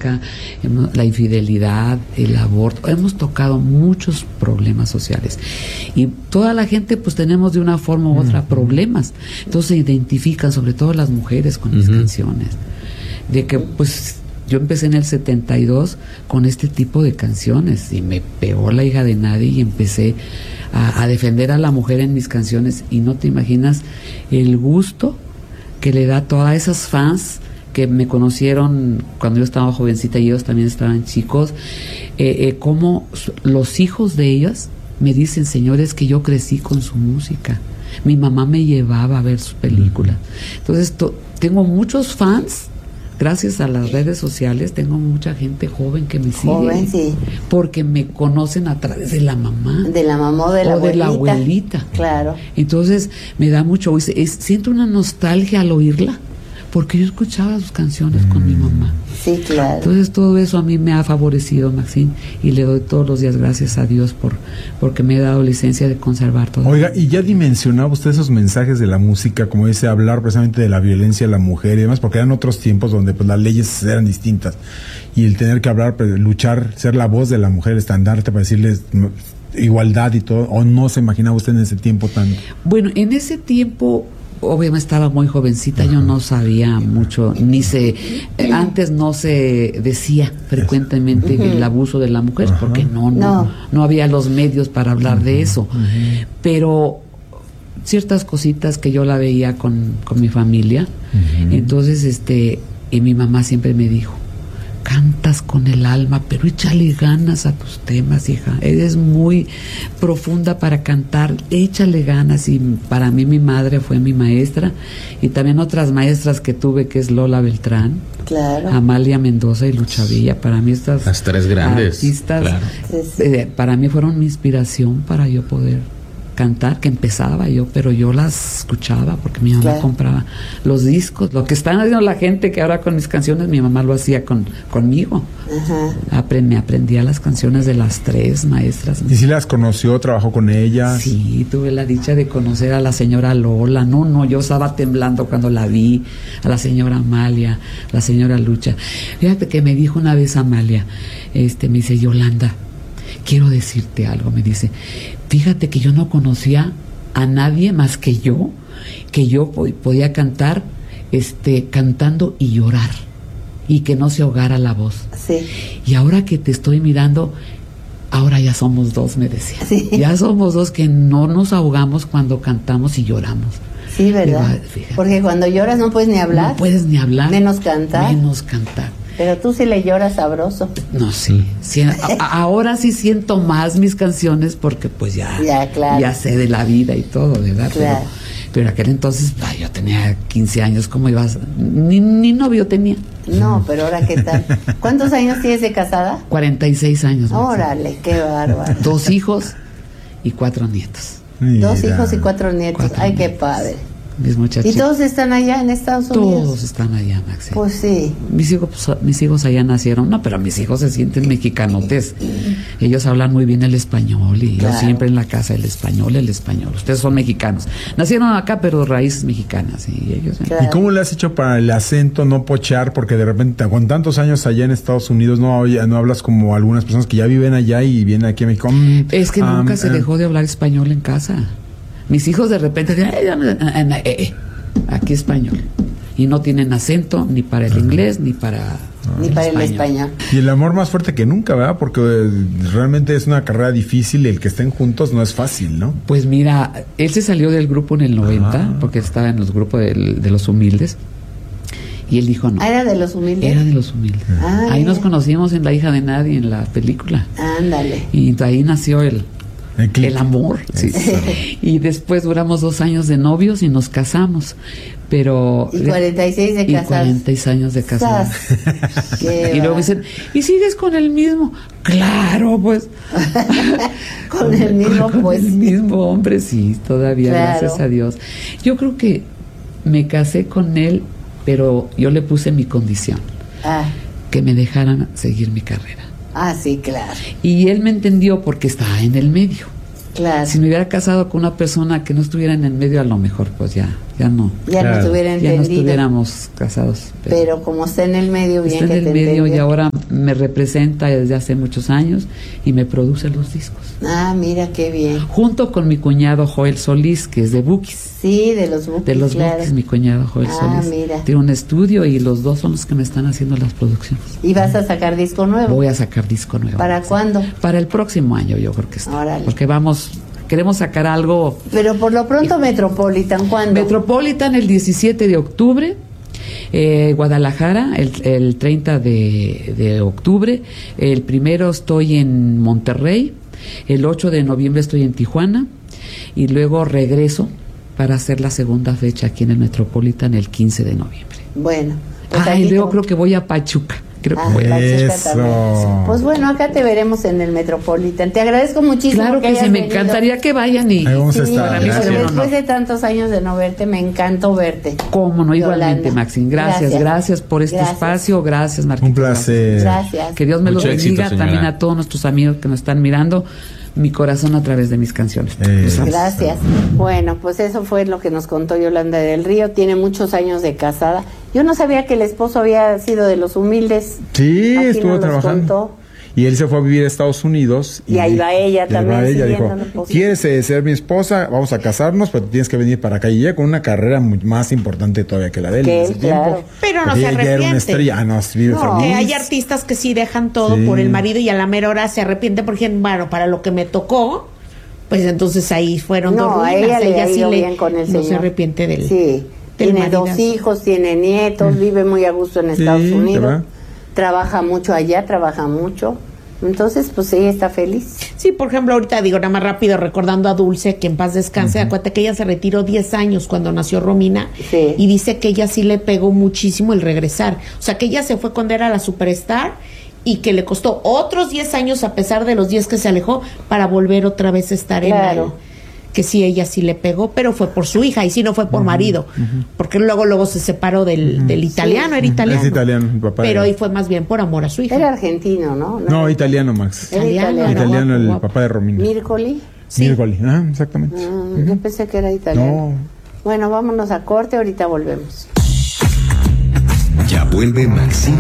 música, la infidelidad, el aborto, hemos tocado muchos problemas sociales y toda la gente pues tenemos de una forma u otra problemas, entonces se identifican sobre todo las mujeres con mis canciones, de que pues yo empecé en el 72 con este tipo de canciones y me pegó La hija de nadie y empecé a defender a la mujer en mis canciones y no te imaginas el gusto que le da a todas esas fans que me conocieron cuando yo estaba jovencita y ellos también estaban chicos, como los hijos de ellas me dicen, señores, que yo crecí con su música, mi mamá me llevaba a ver sus películas. Entonces tengo muchos fans. Gracias a las redes sociales tengo mucha gente joven que me sigue, sí, porque me conocen a través de la mamá. De la mamá o de la abuelita. De la abuelita. Claro. Entonces me da mucho, siento una nostalgia al oírla, porque yo escuchaba sus canciones con mi mamá. Sí, claro. Entonces todo eso a mí me ha favorecido, Maxine, y le doy todos los días gracias a Dios porque me he dado licencia de conservar todo. Oiga, ¿y ya dimensionaba usted esos mensajes de la música, como ese hablar precisamente de la violencia a la mujer y demás? Porque eran otros tiempos donde pues las leyes eran distintas y el tener que hablar, pues, luchar, ser la voz de la mujer, estandarte para decirles igualdad y todo, ¿o no se imaginaba usted en ese tiempo tanto? Bueno, en ese tiempo obviamente estaba muy jovencita, yo no sabía mucho, antes no se decía frecuentemente el abuso de la mujer, porque no había los medios para hablar de eso, pero ciertas cositas que yo la veía con mi familia, entonces y mi mamá siempre me dijo, cantas con el alma, pero échale ganas a tus temas, hija. Eres muy profunda para cantar, échale ganas. Y para mí mi madre fue mi maestra, y también otras maestras que tuve, que es Lola Beltrán, claro, Amalia Mendoza y Lucha Villa. Para mí estas las tres grandes artistas, claro, para mí fueron mi inspiración para yo poder cantar, que empezaba yo, pero yo las escuchaba porque mi mamá compraba los discos. Lo que están haciendo la gente que ahora con mis canciones, mi mamá lo hacía conmigo. Me aprendía las canciones de las tres maestras. ¿Y si las conoció, trabajó con ellas? Sí, tuve la dicha de conocer a la señora Lola. Yo estaba temblando cuando la vi, a la señora Amalia, a la señora Lucha. Fíjate que me dijo una vez Amalia, me dice, Yolanda, quiero decirte algo, me dice, fíjate que yo no conocía a nadie más que yo podía cantar, cantando y llorar, y que no se ahogara la voz. Sí. Y ahora que te estoy mirando, ahora ya somos dos, me decía. Sí. Ya somos dos que no nos ahogamos cuando cantamos y lloramos. Sí, ¿verdad? Porque cuando lloras no puedes ni hablar. No puedes ni hablar. Menos cantar. Pero tú sí le lloras sabroso. No, sí. Ahora sí siento más mis canciones porque pues ya sé de la vida y todo, ¿verdad? Claro. Pero aquel entonces, yo tenía 15 años, ¿cómo ibas? Ni novio tenía. No, pero ahora ¿qué tal? ¿Cuántos años tienes de casada? 46 años. Órale, qué bárbaro. 2 hijos y 4 nietos. Mira. 2 hijos y 4 nietos. Ay, qué padre. Mis muchachitos. ¿Y todos están allá en Estados Unidos? Todos están allá, Maxi. Pues sí. Mis hijos allá nacieron. No, pero mis hijos se sienten mexicanotes. Ellos hablan muy bien el español y yo siempre en la casa el español. Ustedes son mexicanos. Nacieron acá, pero raíces mexicanas. Y ellos. ¿Y cómo le has hecho para el acento no pochear? Porque de repente, con tantos años allá en Estados Unidos, no hablas como algunas personas que ya viven allá y vienen aquí a México. Es que nunca se dejó de hablar español en casa. Mis hijos de repente dicen, aquí español. Y no tienen acento ni para el inglés ni para el español. Y el amor más fuerte que nunca, ¿verdad? Porque realmente es una carrera difícil, el que estén juntos no es fácil, ¿no? Pues mira, él se salió del grupo en el 90, porque estaba en los grupos de los humildes. Y él dijo no. ¿Era de los humildes? Era de los humildes. Ahí nos conocimos en La hija de nadie, en la película. Ándale. Y ahí nació el amor, sí. Y después duramos 2 años de novios y nos casamos, pero... Y 46 de casados. Y 46 años de casados. Y luego dicen, ¿y sigues con el mismo? Claro, pues. Con el mismo, pues. Con el mismo hombre, sí, todavía, gracias a Dios. Yo creo que me casé con él, pero yo le puse mi condición. Que me dejaran seguir mi carrera. Sí, claro. Y él me entendió porque estaba en el medio. Claro. Si me hubiera casado con una persona que no estuviera en el medio, a lo mejor pues ya no. Ya Claro. no estuviera Ya entendido. no estuviéramos casados. Pero como está en el medio, bien está que en te el medio y entendió. ahora me representa desde hace muchos años y me produce los discos. Ah, mira qué bien. Junto con mi cuñado Joel Solís, que es de Bukis. Sí, de los Bukis. De los claro. Bukis, mi cuñado Joel Ah, Solís. mira. Tiene un estudio y los dos son los que me están haciendo las producciones. ¿Y vas a sacar disco nuevo? Voy a sacar disco nuevo. ¿Para cuándo? Para el próximo año, yo creo que está. Órale. Porque queremos sacar algo. Pero por lo pronto Metropolitan, ¿cuándo? Metropolitan el 17 de octubre. Guadalajara el 30 de octubre. El primero estoy en Monterrey. El 8 de noviembre estoy en Tijuana. Y luego regreso para hacer la segunda fecha aquí en el Metropolitan el 15 de noviembre. Bueno. pues Y aquí luego te- creo que voy a Pachuca. Creo que Ah, voy a... Pachuca Eso. también. Pues bueno, acá te veremos en el Metropolitan. Te agradezco muchísimo. Claro que hayas sí, me venido. encantaría que vayan y... Ahí vamos a Sí, estar. para mí Gracias. sería un después honor. de tantos años de no verte, me encantó verte. Cómo no, igualmente, Yolanda. Maxine. Gracias por este Gracias. espacio. Gracias, Marquita. Un placer. Gracias. Que Dios me los Mucho éxito, bendiga señora. también a todos nuestros amigos que nos están mirando. Mi corazón a través de mis canciones. Gracias. Bueno, pues eso fue lo que nos contó Yolanda del Río. Tiene muchos años de casada. Yo no sabía que el esposo había sido de los humildes. Sí, Aquí estuvo nos los trabajando. contó. Y él se fue a vivir a Estados Unidos. Y ahí va ella y ahí también va ella, dijo, siguiéndolo, pues. ¿quieres ser mi esposa? Vamos a casarnos, pero tienes que venir para acá. Y ella con una carrera más importante todavía que la de él Que en él, ese claro. tiempo. Pero no Porque se ella ya era una arrepiente. estrella. Ah, no, vive No, feliz. Que hay artistas que sí dejan todo Sí. por el marido y a la mera hora se arrepienten porque, bueno, para lo que me tocó, pues entonces ahí fueron dos No, a ruinas. ella le ha sí ido bien con el no señor. se arrepiente del Sí, tiene maridazo. 2 hijos, tiene nietos, vive muy a gusto en Sí, Estados ¿verdad? Unidos. Trabaja mucho allá, trabaja mucho. Entonces, pues ella está feliz. Sí, por ejemplo, ahorita digo nada más rápido, recordando a Dulce, que en paz descanse, acuérdate que ella se retiró 10 años cuando nació Romina, Sí. y dice que ella sí le pegó muchísimo el regresar. O sea, que ella se fue cuando era la superstar y que le costó otros 10 años, a pesar de los 10 que se alejó, para volver otra vez a estar Claro. en la... Que sí, ella sí le pegó, pero fue por su hija, y sí no fue por marido, porque luego se separó del italiano, era italiano. Es italiano, mi papá. Pero era- ahí fue más bien por amor a su hija. Era argentino, ¿no? No, italiano, Max. Era italiano. Italiano, el guapo. papá de Romina. Mircoli. Sí. Mircoli. Ah, exactamente. Yo pensé que era italiano. No. Bueno, vámonos a corte, ahorita volvemos. Ya vuelve Maxine